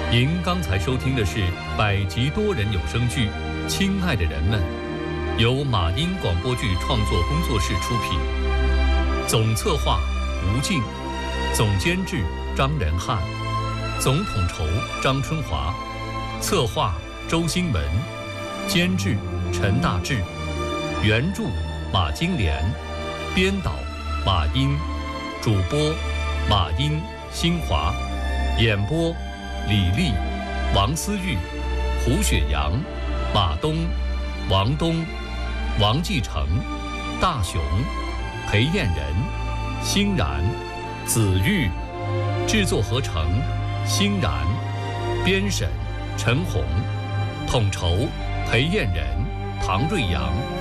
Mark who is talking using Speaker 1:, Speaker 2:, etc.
Speaker 1: 您刚才收听的是百集多人有声剧《亲爱的人们》，由马音广播剧创作工作室出品，总策划吴静，总监制张仁汉，总统筹张春华，策划周新文，监制陈大志，原著马金莲，编导马音，主播马音、新华，演播李丽、王思玉、胡雪阳、马东、王东、王继成、大雄、裴艳仁、欣然、子玉，制作合成欣然，编审陈红，统筹裴艳仁、唐瑞阳。